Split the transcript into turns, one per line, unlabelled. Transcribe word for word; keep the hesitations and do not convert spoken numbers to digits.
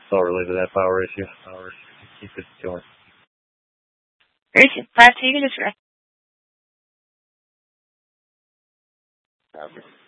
It's all related to that power issue. Power. Keep it going.
Great. Glad to you. Just